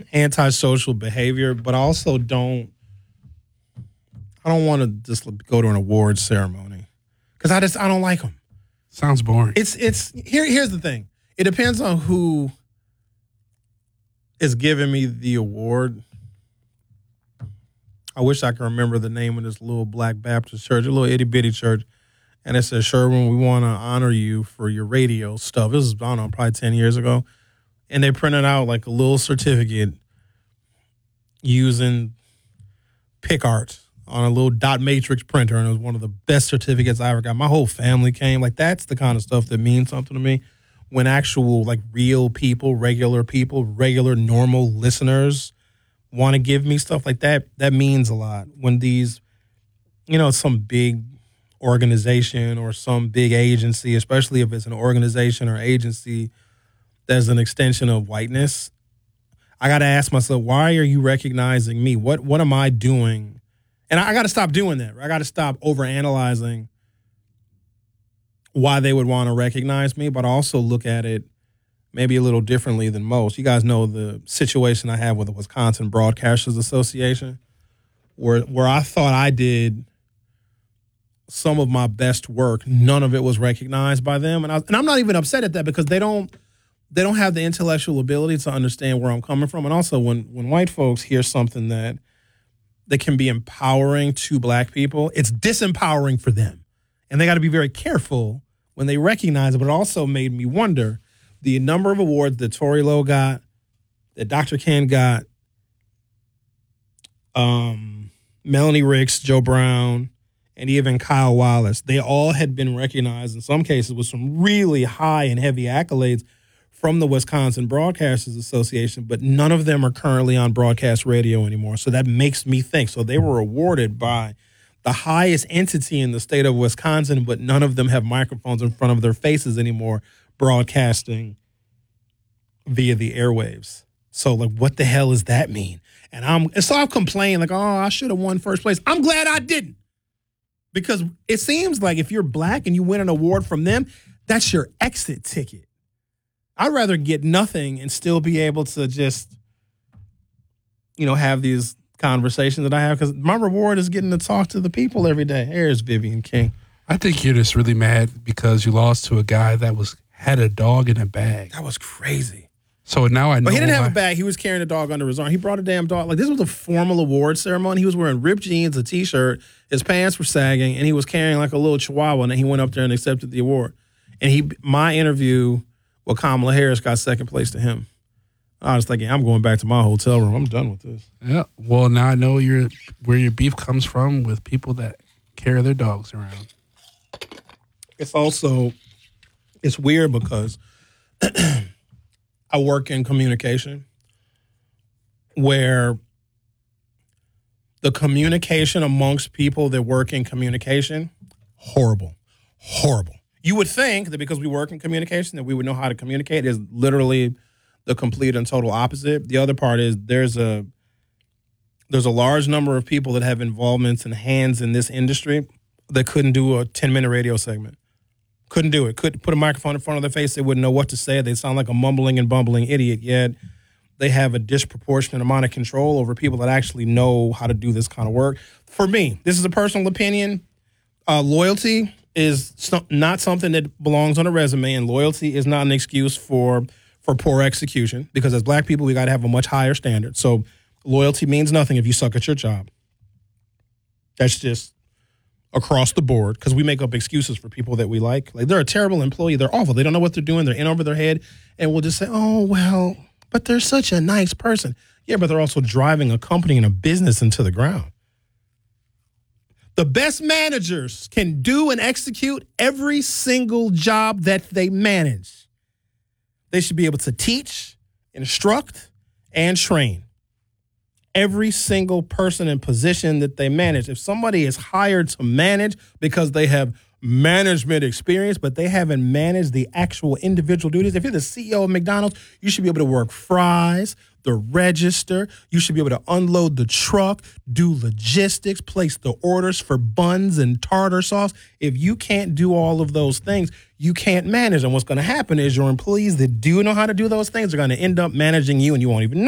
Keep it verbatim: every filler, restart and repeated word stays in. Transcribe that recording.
antisocial behavior, but I also don't. I don't want to just go to an awards ceremony because I just I don't like them. Sounds boring. It's it's here. Here's the thing. It depends on who is giving me the award. I wish I could remember the name of this little black Baptist church, a little itty bitty church, and it says, "Sherwin, we want to honor you for your radio stuff." This is I don't know, probably ten years ago, and they printed out like a little certificate using PicArt on a little dot matrix printer, and it was one of the best certificates I ever got. My whole family came. Like, that's the kind of stuff that means something to me. When actual, like, real people, regular people, regular, normal listeners want to give me stuff like that, that means a lot. When these, you know, some big organization or some big agency, especially if it's an organization or agency that's an extension of whiteness, I got to ask myself, why are you recognizing me? What what am I doing? And I got to stop doing that. I got to stop overanalyzing why they would want to recognize me, but also look at it maybe a little differently than most. You guys know the situation I have with the Wisconsin Broadcasters Association, where where I thought I did some of my best work. None of it was recognized by them, and I, and I'm not even upset at that because they don't they don't have the intellectual ability to understand where I'm coming from. And also, when when white folks hear something that that can be empowering to black people, it's disempowering for them. And they got to be very careful when they recognize it. But it also made me wonder the number of awards that Tory Lowe got, that Doctor Ken got, um, Melanie Ricks, Joe Brown, and even Kyle Wallace. They all had been recognized in some cases with some really high and heavy accolades from the Wisconsin Broadcasters Association, but none of them are currently on broadcast radio anymore. So that makes me think. So they were awarded by the highest entity in the state of Wisconsin, but none of them have microphones in front of their faces anymore broadcasting via the airwaves. So, like, what the hell does that mean? And I'm and so I've complained, like, oh, I should have won first place. I'm glad I didn't. Because it seems like if you're black and you win an award from them, that's your exit ticket. I'd rather get nothing and still be able to just, you know, have these conversations that I have, because my reward is getting to talk to the people every day. Here's Vivian King. I think you're just really mad because you lost to a guy that was had a dog in a bag. That was crazy. So now I know. But he didn't have I, a bag. He was carrying a dog under his arm. He brought a damn dog. Like, this was a formal award ceremony. He was wearing ripped jeans, a T-shirt. His pants were sagging, and he was carrying like a little chihuahua, and then he went up there and accepted the award. And he, my interview with Kamala Harris got second place to him. I was thinking, I'm going back to my hotel room. I'm done with this. Yeah. Well, now I know your where your beef comes from with people that carry their dogs around. It's also, it's weird because I work in communication where the communication amongst people that work in communication, horrible, horrible. You would think that because we work in communication that we would know how to communicate. Is literally the complete and total opposite. The other part is there's a there's a large number of people that have involvements and hands in this industry that couldn't do a ten-minute radio segment. Couldn't do it. Couldn't put a microphone in front of their face. They wouldn't know what to say. They sound like a mumbling and bumbling idiot, yet they have a disproportionate amount of control over people that actually know how to do this kind of work. For me, this is a personal opinion. Uh, loyalty is so, not something that belongs on a resume, and loyalty is not an excuse for for poor execution, because as black people, we got to have a much higher standard. So loyalty means nothing if you suck at your job. That's just across the board, because we make up excuses for people that we like. Like, they're a terrible employee. They're awful. They don't know what they're doing. They're in over their head. And we'll just say, oh, well, but they're such a nice person. Yeah, but they're also driving a company and a business into the ground. The best managers can do and execute every single job that they manage. They should be able to teach, instruct, and train every single person in position that they manage. If somebody is hired to manage because they have management experience, but they haven't managed the actual individual duties. If you're the C E O of McDonald's, you should be able to work fries, the register. You should be able to unload the truck, do logistics, place the orders for buns and tartar sauce. If you can't do all of those things, you can't manage. And what's going to happen is your employees that do know how to do those things are going to end up managing you, and you won't even